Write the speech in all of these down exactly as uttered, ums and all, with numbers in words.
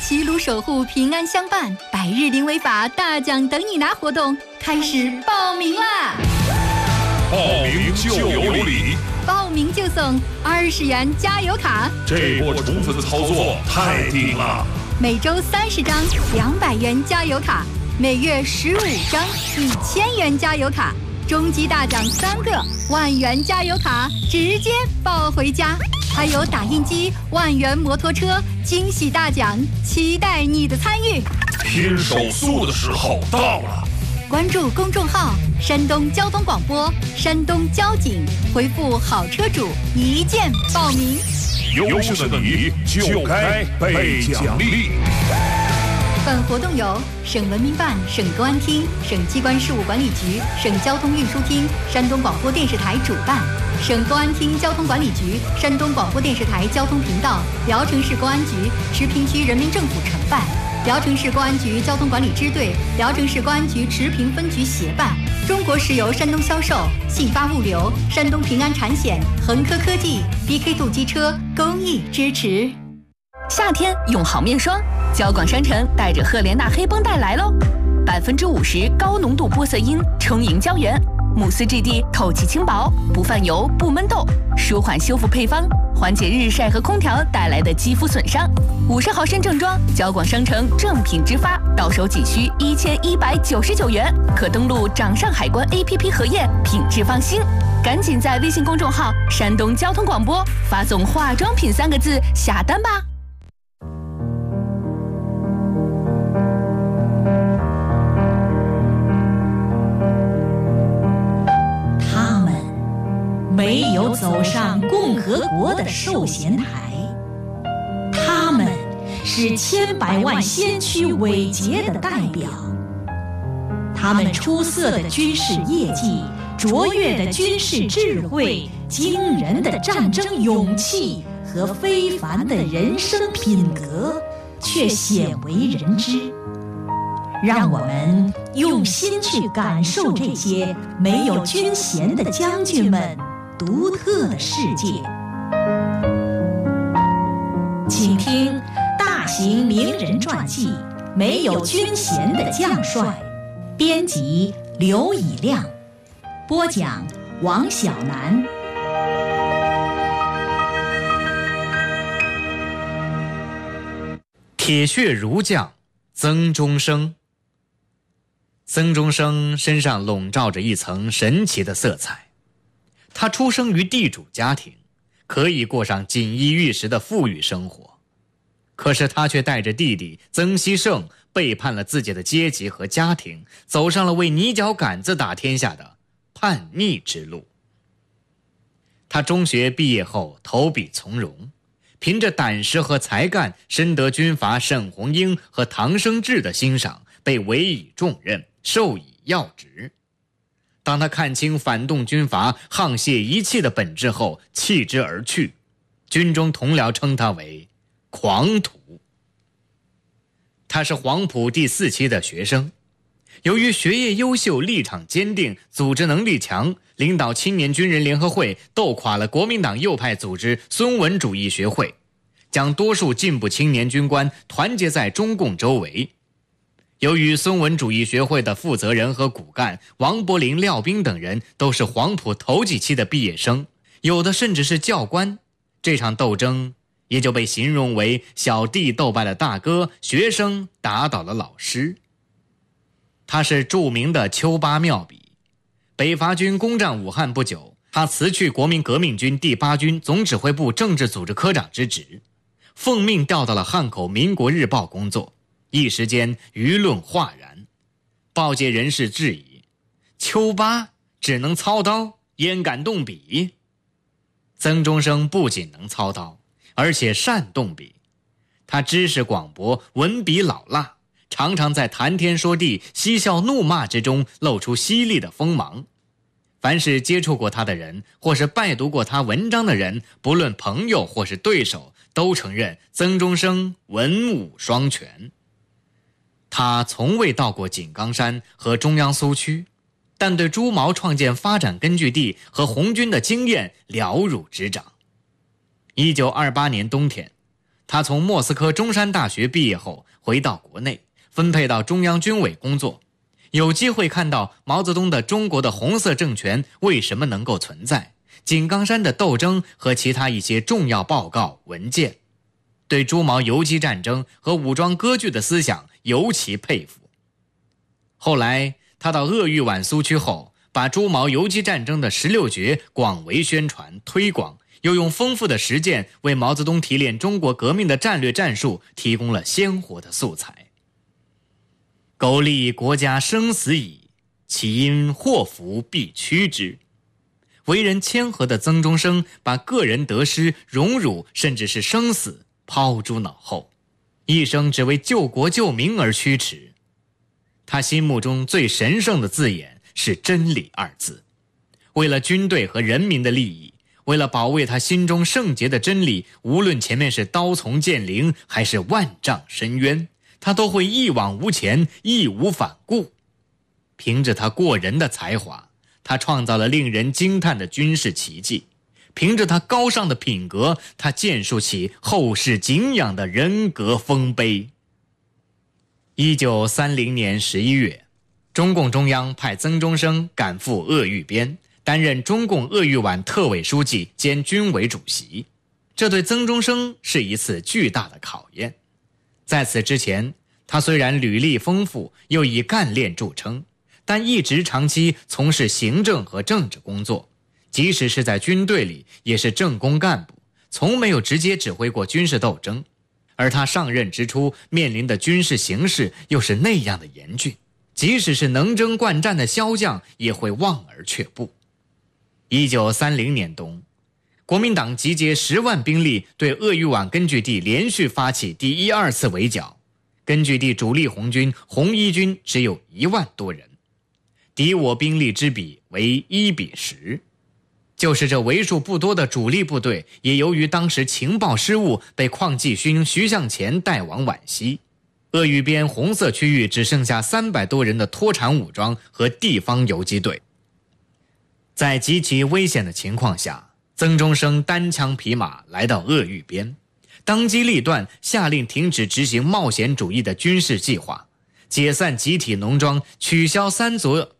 齐鲁守护平安相伴，百日零违法大奖等你拿活动开始报名啦！ 报名就有礼， 报名就送二十元加油卡。 这波宠粉操作太顶了！ 每周三十张两百元加油卡，每月十五张一千元加油卡，终极大奖三个万元加油卡，直接抱回家。还有打印机、万元摩托车，惊喜大奖，期待你的参与。 拼手速的时候到了！ 关注公众号山东交通广播、山东交警，回复好车主一键报名。 优秀的你就该被奖励。 本活动由省文明办、省公安厅、省机关事务管理局、省交通运输厅、山东广播电视台主办，省公安厅交通管理局、山东广播电视台交通频道、聊城市公安局、池平区人民政府承办，聊城市公安局交通管理支队、聊城市公安局池平分局协办，中国石油山东销售、信发物流、山东平安产险、恒科科技、B K 度机车公益支持。 夏天用好面霜，交广商城带着赫莲娜黑绷带来喽，百分之五十高浓度玻色因充盈胶原，慕斯质地透气轻薄，不泛油不闷痘，舒缓修复配方，缓解日晒和空调带来的肌肤损伤。五十毫升正装，交广商城正品直发，到手仅需一千一百九十九元，可登录掌上海关 A P P 核验，品质放心。赶紧在微信公众号山东交通广播发送化妆品三个字下单吧。 没有走上共和国的授衔台，他们是千百万先驱伟捷的代表。他们出色的军事业绩、卓越的军事智慧、惊人的战争勇气和非凡的人生品格，却鲜为人知。让我们用心去感受这些没有军衔的将军们独特的世界。请听大型名人传记《没有军衔的将帅》，编辑刘以亮，播讲王小楠。 铁血儒将曾中生。曾中生身上笼罩着一层神奇的色彩。他出生于地主家庭，可以过上锦衣玉食的富裕生活，可是他却带着弟弟曾希圣背叛了自己的阶级和家庭，走上了为泥脚杆子打天下的叛逆之路。他中学毕业后投笔从戎，凭着胆识和才干，深得军阀沈鸿英和唐生智的欣赏，被委以重任，授以要职。当他看清反动军阀沆瀣一气的本质后，弃之而去，军中同僚称他为狂徒。他是黄埔第四期的学生，由于学业优秀、立场坚定、组织能力强，领导青年军人联合会斗垮了国民党右派组织孙文主义学会，将多数进步青年军官团结在中共周围。由于孙文主义学会的负责人和骨干王伯龄、廖斌等人都是黄埔头几期的毕业生，有的甚至是教官，这场斗争也就被形容为小弟斗败了大哥，学生打倒了老师。他是著名的丘巴妙笔。北伐军攻占武汉不久，他辞去国民革命军第八军总指挥部政治组织科长之职，奉命调到了汉口民国日报工作。一时间舆论哗然，报界人士质疑，丘巴只能操刀，焉敢动笔？曾中生不仅能操刀，而且善动笔。他知识广博，文笔老辣，常常在谈天说地、嬉笑怒骂之中露出犀利的锋芒。凡是接触过他的人，或是拜读过他文章的人，不论朋友或是对手，都承认曾中生文武双全。他从未到过井冈山和中央苏区，但对朱毛创建发展根据地和红军的经验了如指掌。一九二八年冬天， 他从莫斯科中山大学毕业后回到国内，分配到中央军委工作，有机会看到毛泽东的中国的红色政权为什么能够存在，井冈山的斗争和其他一些重要报告文件，对朱毛游击战争和武装割据的思想尤其佩服。后来他到鄂豫皖苏区后，把朱毛游击战争的十六诀广为宣传推广，又用丰富的实践为毛泽东提炼中国革命的战略战术提供了鲜活的素材。苟利国家生死以，其因祸福必趋之。为人谦和的曾中生把个人得失、荣辱甚至是生死抛诸脑后，一生只为救国救民而驱驰。他心目中最神圣的字眼是真理二字。为了军队和人民的利益，为了保卫他心中圣洁的真理，无论前面是刀丛剑灵还是万丈深渊，他都会一往无前，义无反顾。凭着他过人的才华，他创造了令人惊叹的军事奇迹；凭着他高尚的品格，他建树起后世敬仰的人格丰碑。一九三零年十一月，中共中央派曾中生赶赴鄂豫边，担任中共鄂豫皖特委书记兼军委主席。这对曾中生是一次巨大的考验。在此之前，他虽然履历丰富，又以干练著称，但一直长期从事行政和政治工作，即使是在军队里也是政工干部，从没有直接指挥过军事斗争。而他上任之初面临的军事形势又是那样的严峻，即使是能征惯战的骁将也会望而却步。一九三零年冬，国民党集结十万兵力对鄂豫皖根据地连续发起第一二次围剿，根据地主力红军红一军只有一万多人，敌我兵力之比为一比十。就是这为数不多的主力部队，也由于当时情报失误，被邝继勋、徐向前带往皖西。鄂豫边红色区域只剩下三百多人的脱产武装和地方游击队。在极其危险的情况下，曾中生单枪匹马来到鄂豫边，当机立断下令停止执行冒险主义的军事计划，解散集体农庄，取消三族。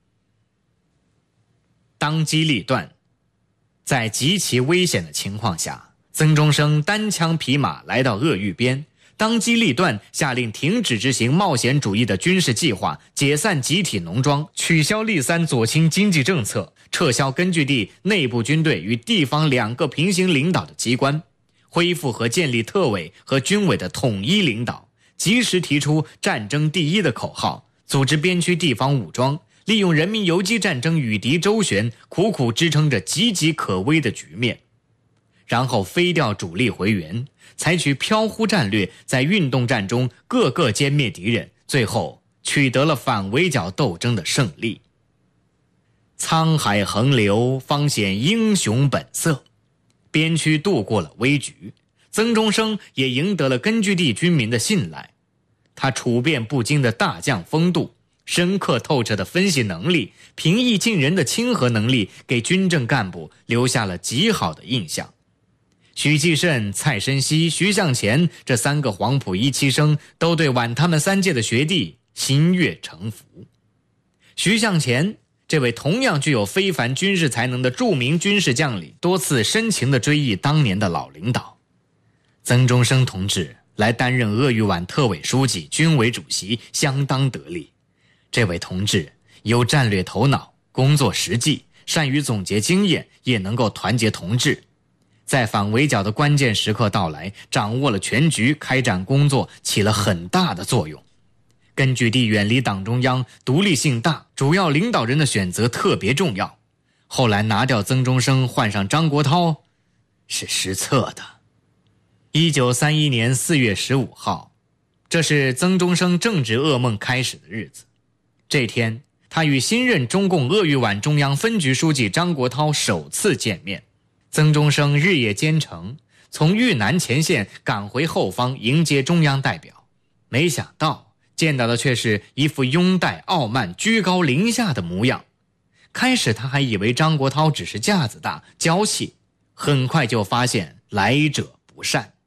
当机立断在极其危险的情况下，曾中生单枪匹马来到鄂豫边，当机立断下令停止执行冒险主义的军事计划，解散集体农庄，取消立三左倾经济政策，撤销根据地内部军队与地方两个平行领导的机关，恢复和建立特委和军委的统一领导，及时提出战争第一的口号，组织边区地方武装，利用人民游击战争与敌周旋，苦苦支撑着岌岌可危的局面。然后飞调主力回援，采取飘忽战略，在运动战中各个歼灭敌人，最后取得了反围剿斗争的胜利。沧海横流，方显英雄本色。边区度过了危局，曾中生也赢得了根据地军民的信赖。他处变不惊的大将风度，深刻透彻的分析能力，平易近人的亲和能力，给军政干部留下了极好的印象。许继慎、蔡申熙、徐向前这三个黄埔一期生都对皖他们三届的学弟心悦诚服。徐向前这位同样具有非凡军事才能的著名军事将领，多次深情地追忆当年的老领导。曾中生同志来担任鄂豫皖特委书记、军委主席，相当得力。这位同志有战略头脑，工作实际，善于总结经验，也能够团结同志。在反围剿的关键时刻到来，掌握了全局，开展工作起了很大的作用。根据地远离党中央，独立性大，主要领导人的选择特别重要。后来拿掉曾中生，换上张国焘，是失策的。一九三一年四月十五号，这是曾中生政治噩梦开始的日子。这天，他与新任中共鄂豫皖中央分局书记张国焘首次见面。曾中生日夜兼程，从豫南前线赶回后方迎接中央代表，没想到见到的却是一副拥戴傲慢、居高临下的模样。开始他还以为张国焘只是架子大、娇气，很快就发现来者不善。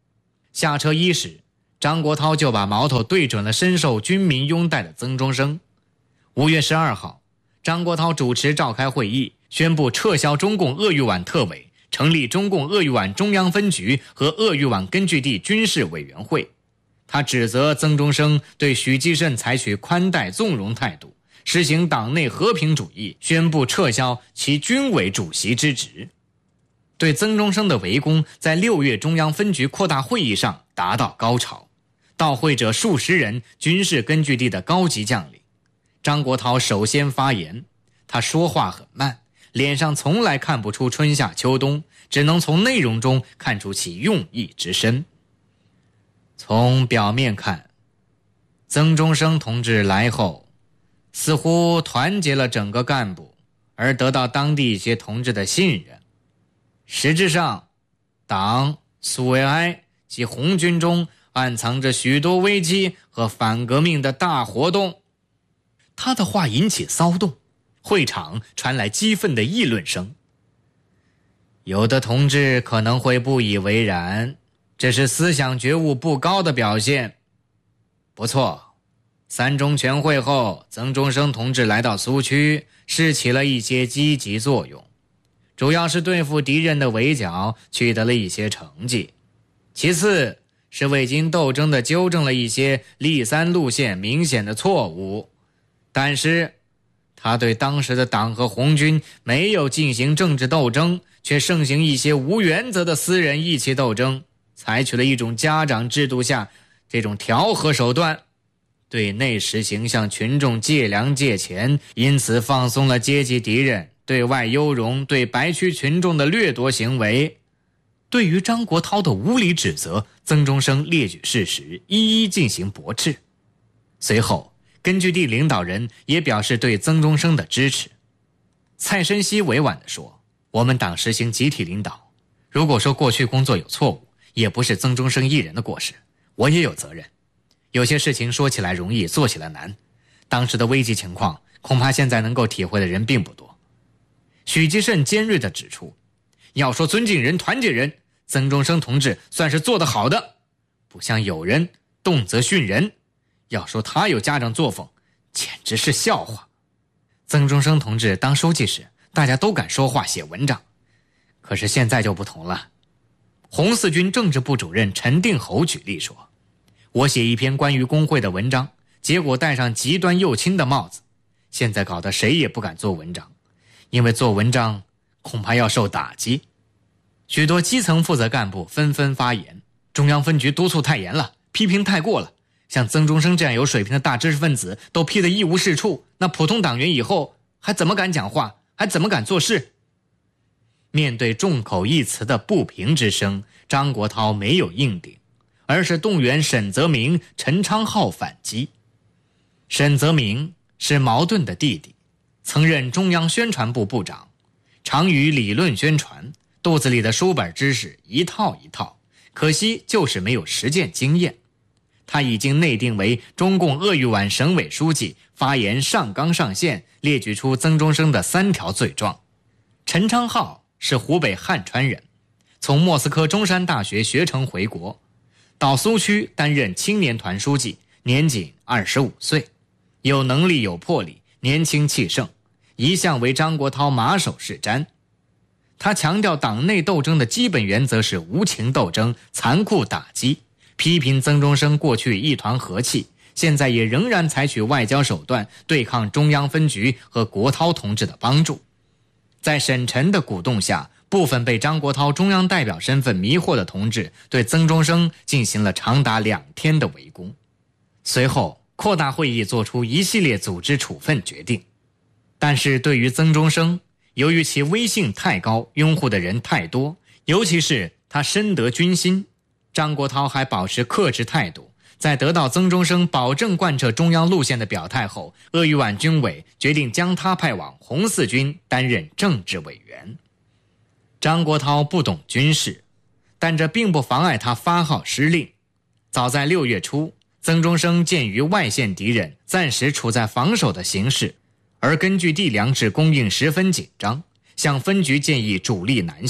下车伊始，张国焘就把矛头对准了深受军民拥戴的曾中生。五月十二号，张国焘主持召开会议，宣布撤销中共鄂豫皖特委，成立中共鄂豫皖中央分局和鄂豫皖根据地军事委员会。他指责曾中生对许继慎采取宽待纵容态度，实行党内和平主义，宣布撤销其军委主席之职。对曾中生的围攻在六月中央分局扩大会议上达到高潮，到会者数十人，军事根据地的高级将领。张国焘首先发言，他说话很慢，脸上从来看不出春夏秋冬，只能从内容中看出其用意之深。从表面看，曾中生同志来后，似乎团结了整个干部，而得到当地一些同志的信任。实质上，党、苏维埃及红军中暗藏着许多危机和反革命的大活动。他的话引起骚动，会场传来激愤的议论声。有的同志可能会不以为然，这是思想觉悟不高的表现。不错，三中全会后，曾中生同志来到苏区，是起了一些积极作用，主要是对付敌人的围剿取得了一些成绩，其次是未经斗争地纠正了一些立三路线明显的错误。但是他对当时的党和红军没有进行政治斗争，却盛行一些无原则的私人义气斗争，采取了一种家长制度下这种调和手段，对内实行向群众借粮借钱，因此放松了阶级敌人对外优容对白区群众的掠夺行为。对于张国焘的无理指责，曾中生列举事实，一一进行驳斥。随后根据地领导人也表示对曾中生的支持。蔡申熙委婉地说，我们党实行集体领导，如果说过去工作有错误，也不是曾中生一人的过失，我也有责任。有些事情说起来容易，做起来难，当时的危急情况恐怕现在能够体会的人并不多。许继慎尖锐地指出，要说尊敬人团结人，曾中生同志算是做得好的，不像有人动则训人，要说他有家长作风，简直是笑话。曾中生同志当书记时，大家都敢说话写文章，可是现在就不同了。红四军政治部主任陈定侯举例说，我写一篇关于工会的文章，结果戴上极端右倾的帽子，现在搞得谁也不敢做文章，因为做文章恐怕要受打击。许多基层负责干部纷纷发言，中央分局督促太严了，批评太过了，像曾中生这样有水平的大知识分子都批得一无是处，那普通党员以后还怎么敢讲话，还怎么敢做事？面对众口一词的不平之声，张国焘没有应顶，而是动员沈泽明、陈昌浩反击。沈泽明是茅盾的弟弟，曾任中央宣传部部长，常于理论宣传，肚子里的书本知识一套一套，可惜就是没有实践经验。他已经内定为中共鄂豫皖省委书记，发言上纲上线，列举出曾中生的三条罪状。陈昌浩是湖北汉川人，从莫斯科中山大学学成回国，到苏区担任青年团书记，年仅二十五岁，有能力有魄力，年轻气盛，一向为张国焘马首是瞻。他强调党内斗争的基本原则是无情斗争、残酷打击，批评曾中生过去一团和气，现在也仍然采取外交手段对抗中央分局和国焘同志的帮助。在沈晨的鼓动下，部分被张国焘中央代表身份迷惑的同志对曾中生进行了长达两天的围攻。随后扩大会议做出一系列组织处分决定，但是对于曾中生，由于其威信太高，拥护的人太多，尤其是他深得军心，张国焘还保持克制态度。在得到曾中生保证贯彻中央路线的表态后，鄂豫皖军委决定将他派往红四军担任政治委员。张国焘不懂军事，但这并不妨碍他发号施令。早在六月初，曾中生鉴于外线敌人暂时处在防守的形势，而根据地粮食供应十分紧张，向分局建议主力南下，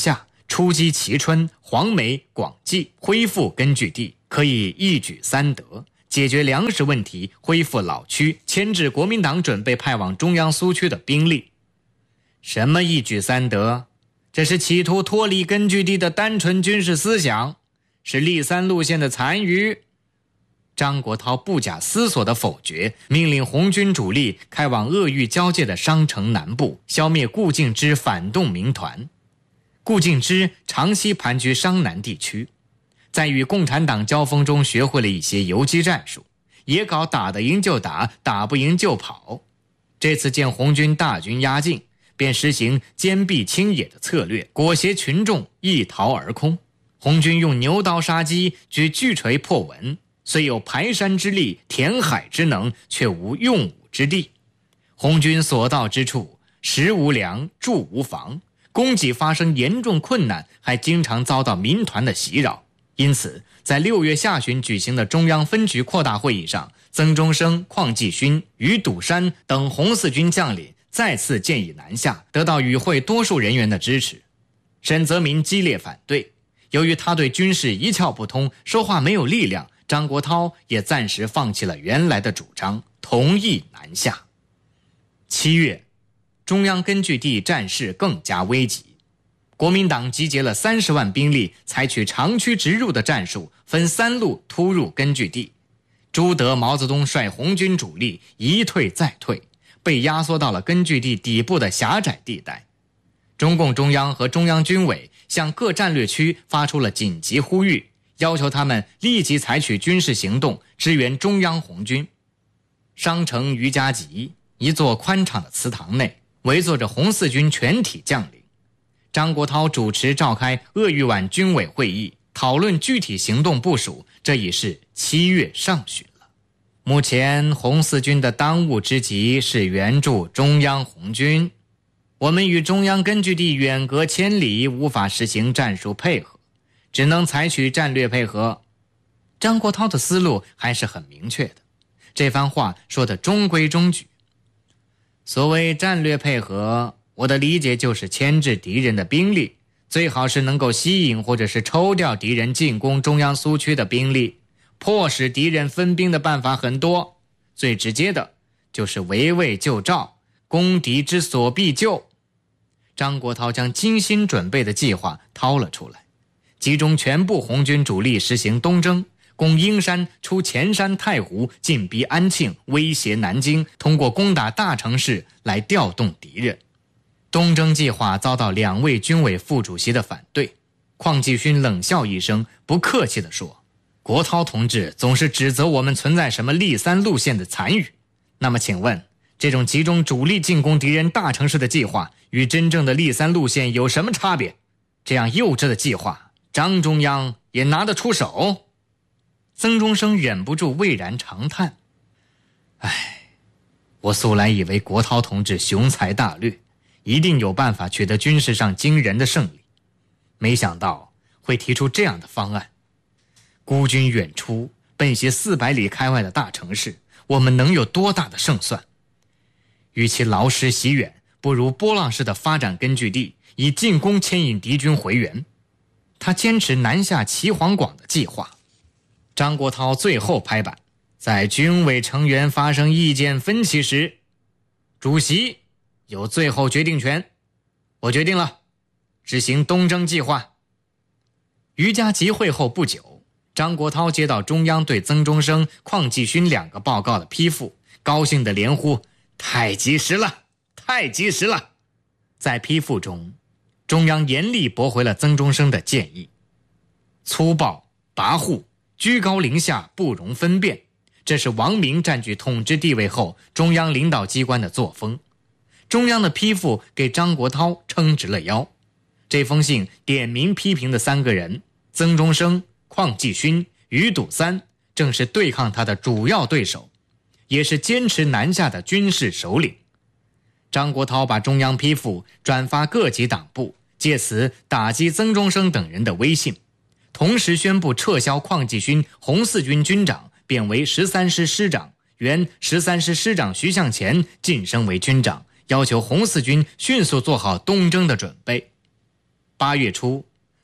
出击蕲春、黄梅、广济，恢复根据地，可以一举三得，解决粮食问题，恢复老区，牵制国民党准备派往中央苏区的兵力。什么一举三得？这是企图脱离根据地的单纯军事思想，是立三路线的残余。张国焘不假思索地否决，命令红军主力开往鄂豫交界的商城南部，消灭顾敬之反动民团。顾敬之长期盘踞商南地区，在与共产党交锋中学会了一些游击战术，也搞打得赢就打，打不赢就跑。这次见红军大军压境，便实行坚壁清野的策略，裹挟群众一逃而空。红军用牛刀杀鸡，举巨锤破文，虽有排山之力，填海之能，却无用武之地。红军所到之处，食无粮，住无房，供给发生严重困难，还经常遭到民团的袭扰。因此在六月下旬举行的中央分局扩大会议上，曾中生、邝继勋、于笃山等红四军将领再次建议南下，得到与会多数人员的支持。沈泽民激烈反对，由于他对军事一窍不通，说话没有力量，张国焘也暂时放弃了原来的主张，同意南下。七月，中央根据地战事更加危急，国民党集结了三十万兵力，采取长驱直入的战术，分三路突入根据地。朱德、毛泽东率红军主力一退再退，被压缩到了根据地底部的狭窄地带。中共中央和中央军委向各战略区发出了紧急呼吁，要求他们立即采取军事行动支援中央红军。商城余家集一座宽敞的祠堂内，围坐着红四军全体将领。张国焘主持召开鄂豫皖军委会议，讨论具体行动部署，这已是七月上旬了。目前红四军的当务之急是援助中央红军，我们与中央根据地远隔千里，无法实行战术配合，只能采取战略配合。张国焘的思路还是很明确的，这番话说得中规中矩。所谓战略配合，我的理解就是牵制敌人的兵力，最好是能够吸引或者是抽调敌人进攻中央苏区的兵力。迫使敌人分兵的办法很多，最直接的就是围魏救赵，攻敌之所必救。张国焘将精心准备的计划掏了出来，集中全部红军主力实行东征，攻英山，出前山太湖，进逼安庆，威胁南京，通过攻打大城市来调动敌人。东征计划遭到两位军委副主席的反对，邝继勋冷笑一声，不客气地说，国焘同志总是指责我们存在什么立三路线的残余，那么请问，这种集中主力进攻敌人大城市的计划与真正的立三路线有什么差别？这样幼稚的计划，张中央也拿得出手？曾中生忍不住喟然长叹，唉，我素来以为国焘同志雄才大略，一定有办法取得军事上惊人的胜利，没想到会提出这样的方案。孤军远出，奔袭四百里开外的大城市，我们能有多大的胜算？与其劳师袭远，不如波浪式的发展根据地，以进攻牵引敌军回援。他坚持南下齐黄广的计划。张国焘最后拍板，在军委成员发生意见分歧时，主席有最后决定权。我决定了，执行东征计划。余家集会后不久，张国焘接到中央对曾中生、邝继勋两个报告的批复，高兴地连呼，太及时了，太及时了。在批复中，中央严厉驳回了曾中生的建议，粗暴、跋扈、居高临下，不容分辨，这是王明占据统治地位后中央领导机关的作风。中央的批复给张国焘撑直了腰。这封信点名批评的三个人，曾中生、邝继勋、于笃三，正是对抗他的主要对手，也是坚持南下的军事首领。张国焘把中央批复转发各级党部，借此打击曾中生等人的威信，同时宣布撤销邝继勋红四军军长，贬为十三师师长，原十三师师长徐向前晋升为军长，要求红四军迅速做好东征的准备。八月初，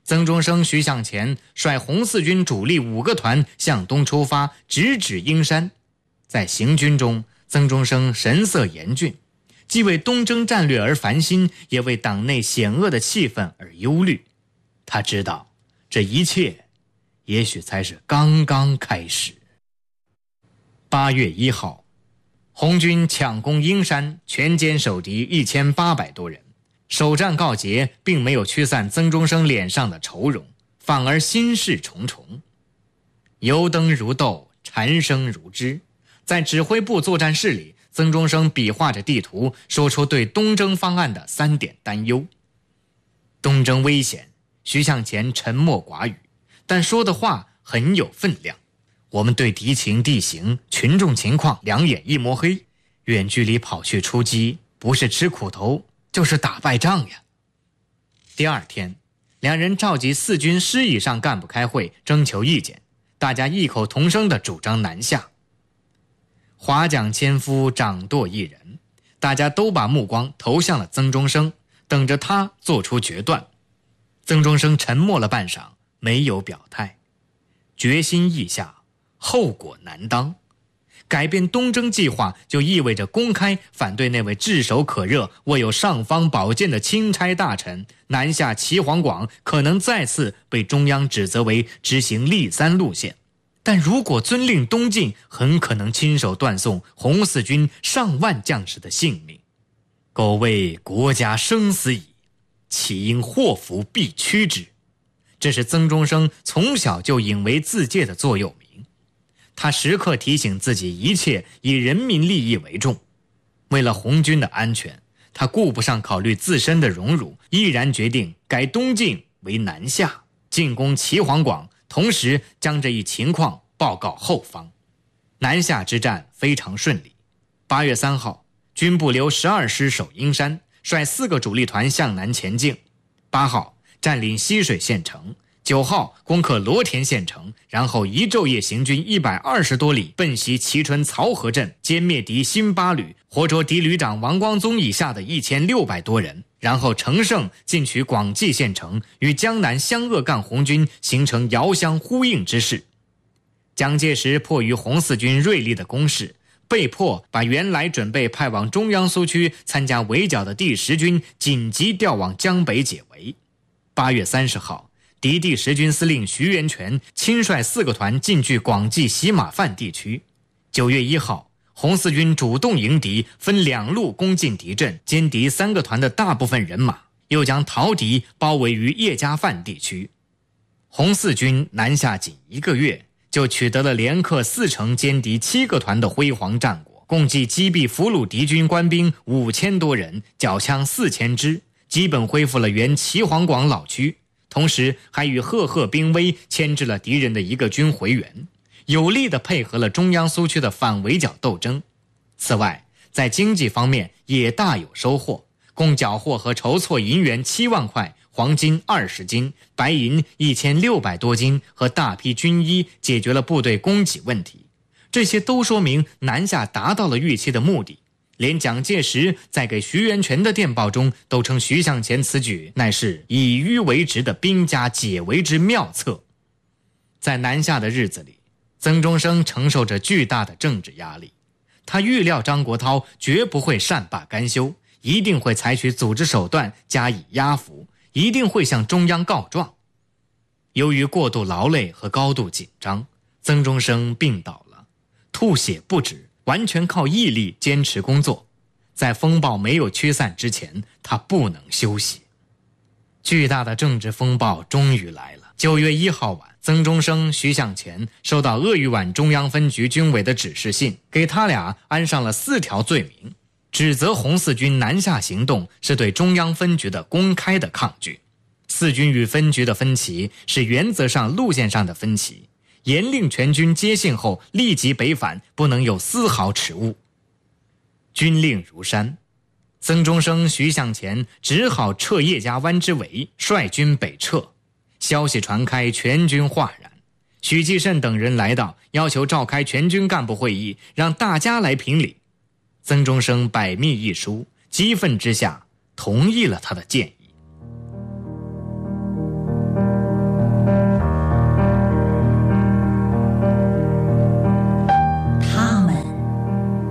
曾中生、徐向前率红四军主力五个团向东出发，直指阴山。在行军中，曾中生神色严峻，既为东征战略而烦心，也为党内险恶的气氛而忧虑。他知道这一切也许才是刚刚开始。八月一号，红军抢攻阴山，全歼守敌一千八百多人。首战告捷，并没有驱散曾中生脸上的愁容，反而心事重重。油灯如豆，蝉声如织。在指挥部作战室里，曾中生比划着地图，说出对东征方案的三点担忧。东征危险，徐向前沉默寡语，但说的话很有分量。我们对敌情、地形、群众情况两眼一摸黑，远距离跑去出击，不是吃苦头就是打败仗呀。第二天，两人召集四军师以上干部开会，征求意见，大家异口同声地主张南下。划桨千夫，掌舵一人，大家都把目光投向了曾中生，等着他做出决断。曾中生沉默了半晌，没有表态。决心已下，后果难当。改变东征计划，就意味着公开反对那位炙手可热、握有尚方宝剑的钦差大臣。南下齐黄广可能再次被中央指责为执行立三路线，但如果遵令东进，很可能亲手断送红四军上万将士的性命。苟为国家生死以，岂因祸福必趋之。这是曾中生从小就引为自戒的座右铭。他时刻提醒自己，一切以人民利益为重。为了红军的安全，他顾不上考虑自身的荣辱，毅然决定改东进为南下，进攻齐黄广，同时将这一情况报告后方。南下之战非常顺利。八月三号，军部留十二师守阴山，率四个主力团向南前进。八号，占领溪水县城。九号攻克罗田县城，然后一昼夜行军一百二十多里，奔袭蕲春漕河镇，歼灭敌新八旅，活捉敌旅长王光宗以下的一千六百多人，然后乘胜进取广济县城，与江南湘鄂赣红军形成遥相呼应之势。蒋介石迫于红四军锐利的攻势，被迫把原来准备派往中央苏区参加围剿的第十军紧急调往江北解围。八月三十号，敌第十军司令徐源泉亲率四个团进据广济喜马范地区。九月一号，红四军主动迎敌，分两路攻进敌阵，歼敌三个团的大部分人马，又将逃敌包围于叶家范地区。红四军南下仅一个月，就取得了连克四城歼敌七个团的辉煌战果，共计击毙俘虏敌军官兵五千多人，缴枪四千支，基本恢复了原齐黄广老区。同时还与赫赫兵威牵制了敌人的一个军回援，有力地配合了中央苏区的反围剿斗争。此外，在经济方面也大有收获，共缴获和筹措银元七万块，黄金二十斤，白银一千六百多斤和大批军衣，解决了部队供给问题。这些都说明南下达到了预期的目的。连蒋介石在给徐源泉的电报中都称徐向前此举乃是以迂为直的兵家解围之妙策。在南下的日子里，曾中生承受着巨大的政治压力。他预料张国焘绝不会善罢甘休，一定会采取组织手段加以压服，一定会向中央告状。由于过度劳累和高度紧张，曾中生病倒了，吐血不止，完全靠毅力坚持工作。在风暴没有驱散之前，他不能休息。巨大的政治风暴终于来了。九月一号晚，曾中生、徐向前收到鄂豫皖中央分局军委的指示信，给他俩安上了四条罪名，指责红四军南下行动是对中央分局的公开的抗拒。四军与分局的分歧是原则上路线上的分歧，严令全军接信后立即北返，不能有丝毫迟误。军令如山，曾中生、徐向前只好撤叶家湾之围，率军北撤。消息传开，全军哗然。许继慎等人来到，要求召开全军干部会议，让大家来评理。曾中生百密一疏，激愤之下同意了他的建议。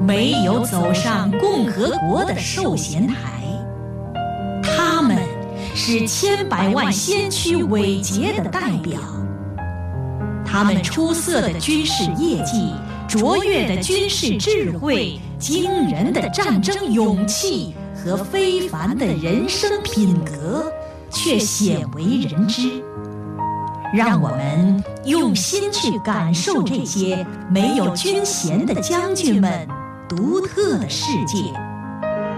没有走上共和国的寿衔台。他们是千百万先驱伟捷的代表，他们出色的军事业绩、卓越的军事智慧、惊人的战争勇气和非凡的人生品格却鲜为人知。让我们用心去感受这些没有军衔的将军们独特的世界。